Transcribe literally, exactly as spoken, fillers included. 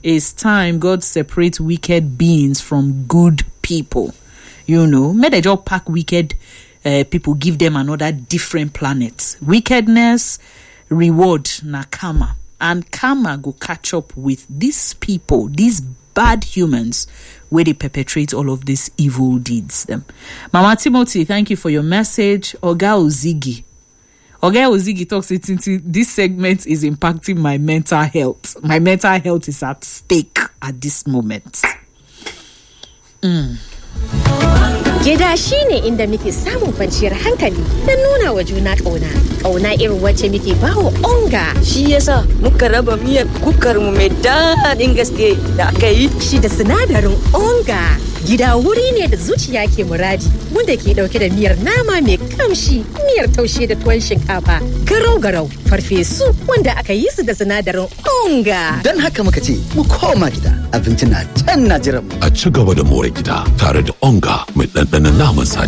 It's time God separates wicked beings from good people. You know, may they just pack wicked uh, people, give them another different planet. Wickedness, reward, na karma. And karma go catch up with these people, these bad humans, where they perpetrate all of these evil deeds. Them. Mama Timothy, thank you for your message. Oga Ozigi. Oga Ozigi talks it into this segment is impacting my mental health. My mental health is at stake at this moment. Mm. Gida shi ne inda muke samun kwanciyar hankali da nuna wa juna ƙauna. Ƙauna irin wacce muke bawa onga. Shi yasa muka raba miyar kukar mu mai daɗin gaske da aka yi. Shi da sinadarin onga. Gida wuri ne da zuciya ke muradi, wanda ke ɗauke da miyar nama mai kamshi, miyar taushe da tuwon shinkafa, garau-garau, farfesu wanda aka yi su da sinadarin onga. Don haka muka ce, mu koma gida, abinci na can na jiran mu. A ci gaba da more gida tare da onga mai ɗanɗanon naman sani.